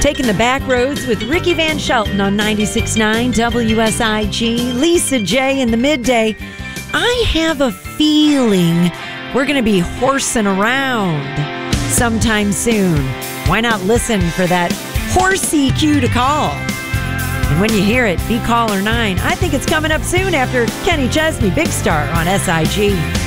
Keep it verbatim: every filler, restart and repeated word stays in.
Taking the back roads with Ricky Van Shelton on ninety-six point nine W S I G. Lisa J in the midday. I have a feeling we're going to be horsing around sometime soon. Why not listen for that horsey cue to call? And when you hear it, be caller nine. I think it's coming up soon after Kenny Chesney, Big Star on S I G.